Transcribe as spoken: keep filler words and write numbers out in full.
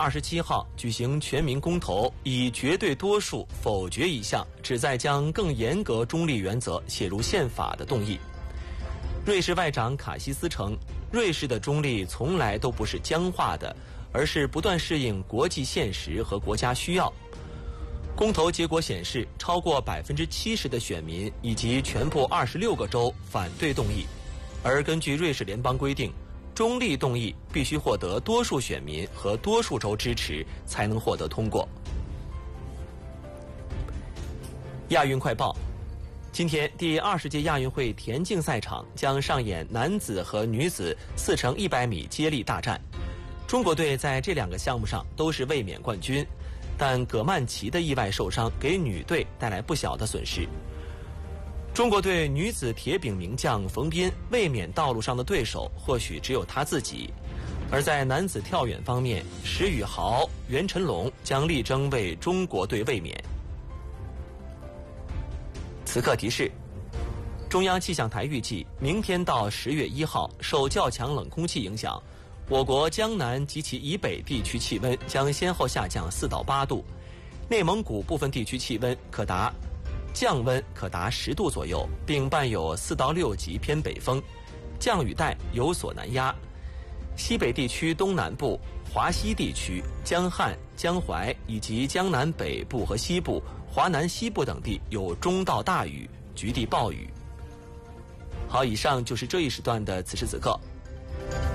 二十七号举行全民公投，以绝对多数否决一项旨在将更严格中立原则写入宪法的动议。瑞士外长卡西斯称，瑞士的中立从来都不是僵化的，而是不断适应国际现实和国家需要。公投结果显示，超过百分之七十的选民以及全部二十六个州反对动议，而根据瑞士联邦规定，中立动议必须获得多数选民和多数州支持才能获得通过。亚运快报，今天第二十届亚运会田径赛场将上演男子和女子四乘一百米接力大战。中国队在这两个项目上都是卫冕冠军，但葛曼棋的意外受伤给女队带来不小的损失。中国队女子铁饼名将冯斌卫冕道路上的对手或许只有他自己，而在男子跳远方面，石宇豪、袁晨龙将力争为中国队卫冕。此刻提示：中央气象台预计，明天到十月一号，受较强冷空气影响，我国江南及其以北地区气温将先后下降四到八度，内蒙古部分地区气温可达降温可达十度左右，并伴有四到六级偏北风，降雨带有所南压。西北地区东南部、华西地区、江汉、江淮以及江南北部和西部、华南西部等地有中到大雨，局地暴雨。好，以上就是这一时段的此时此刻。